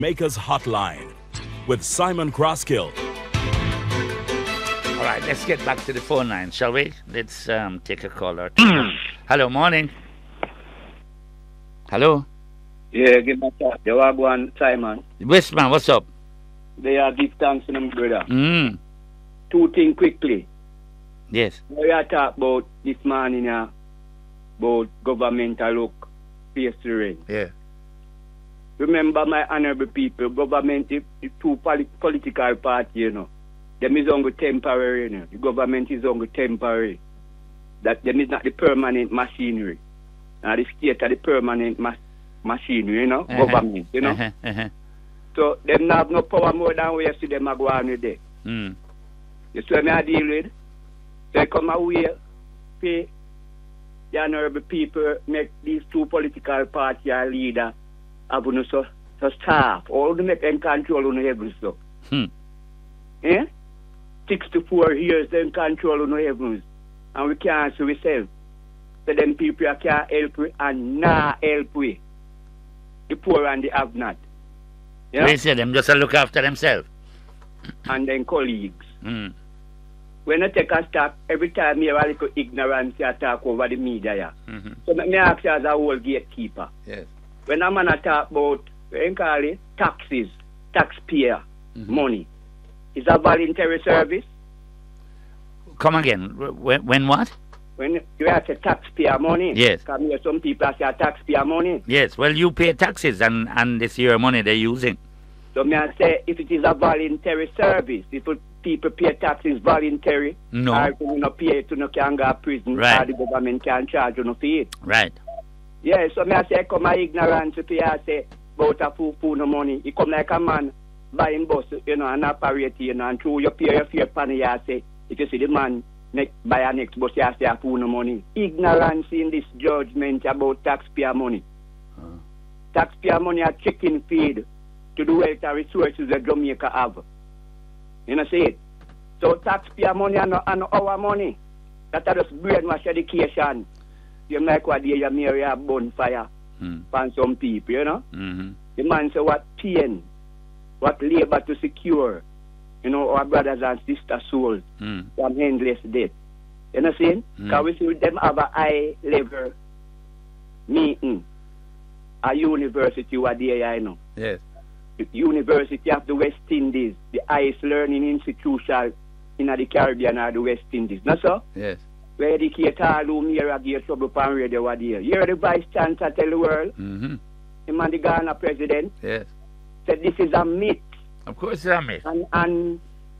Makers Hotline with Simon Crosskill. All right, let's get back to the phone line, shall we? Let's take a call or two. Hello, morning. Hello. Yeah, give me a chat. You are going, Simon. Westman, what's up? They are give thanks to them, brother. Two things quickly. Yes. We are talking about this morning about governmental look, face the rain. Yeah. Remember, my honorable people, government, the two political parties, them is only temporary, The government is only temporary. That them is not the permanent machinery. Now the state are the permanent machinery, government, So them not have no power more than we see them go on with it. You see what I deal with? They come away, pay the honorable people, make these two political parties a leader, have so staff, all the make them control on heavens. So. 64 years them control on heavens. And we can't see ourselves. So them people can't help we and not help we. The poor and the have not. They say them just look after themselves. And then colleagues. When I take a stop, every time you have a little ignorance, you talk over the media. So let me ask you as a whole gatekeeper. Yes. When I'm going to talk about, call it, taxes, taxpayer, money, is a voluntary service? Come again. When what? When you have to taxpayer money. Yes. Because some people say taxpayer money. Yes. Well, you pay taxes and this your money they're using. So may I say, if it is a voluntary service, if people pay taxes voluntary, no. Or if you not pay it, you can go to prison, right. Or the government can charge you no fee. Right. Yeah, so may I say, come my ignorance if you say about a fool no money. You come like a man buying bus, and operate, and through your pay your fare pan, you say, if you see the man buy a next bus, you say a fool no money. Ignorance in this judgment about taxpayer money. Taxpayer money are chicken feed to the wealth and resources that Jamaica have. You know, see it? So taxpayer money and our money. That are just brainwash education. You like what they marry a bonfire for some people, The man say what pain, what labor to secure, our brothers and sisters' souls from endless death. You know, see? Because we see them have a high level meeting, a university what they Yes. The University of the West Indies, the highest learning institution in the Caribbean or the West Indies. No, sir? Yes. We educate all whom here give trouble on radio what here. You're the vice chancellor tell the world. Him and the Ghana president. Yes. Said this is a myth. Of course it's a myth. And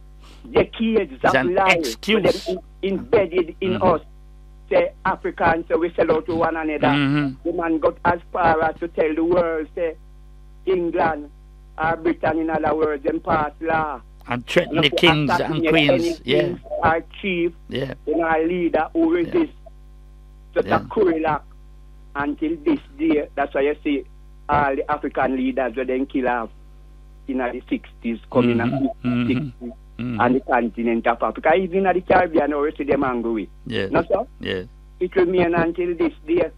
decades of lies excuse. Embedded in us. Say Africans, so we sell out to one another. The man got as far as to tell the world, say England or Britain, in other words, them pass law. And threaten the kings and queens. Yeah. Our chief, yeah. Our leader who resists. So Yeah. the Kurillac until this day. That's why you see all the African leaders were then killed off in the 60s, coming in the 60s, and the continent of Africa. Even in the Caribbean, we see them angry. Yes. No, sir? Yes. It remains until this day.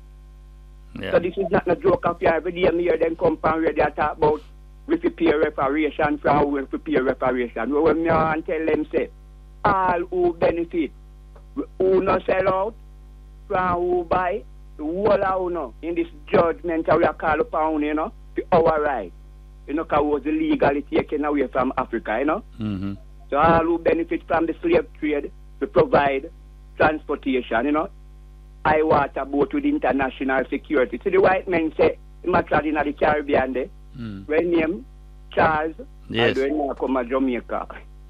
Yeah. So this is not a joke of your every day. Me hear them come from where they talk about we prepare reparation from who will prepare reparation. When me and tell them say all who benefit, who no sell out, from who buy, the whole of no in this judgment we are called upon, to our right. Because it was illegally taken away from Africa, So all who benefit from the slave trade to provide transportation, high water boat with international security. So the white men say, in the Caribbean there, when name Charles, yes. and when come to Jamaica.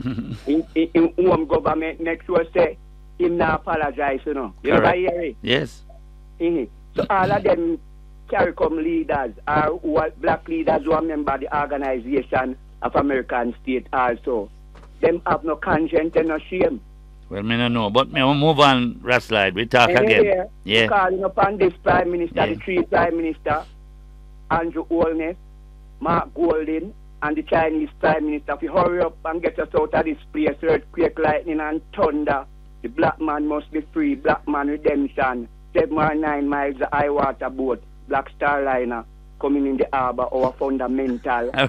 in home government make sure say him not apologize, You ever hear it? Yes. So all of them CARICOM leaders are black leaders who are member of the Organization of American States also. Them have no conscience and no shame. Well, me don't know, but me will move on, Raslide. We talk again. Yeah. Calling upon this Prime Minister, the three Prime Minister, Andrew Holness, Mark Golding, and the Chinese Prime Minister, if you hurry up and get us out of this place, earthquake, lightning, and thunder, the black man must be free, black man redemption, 7 or 9 miles of high water boat, Black Star Liner, coming in the harbor, our fundamental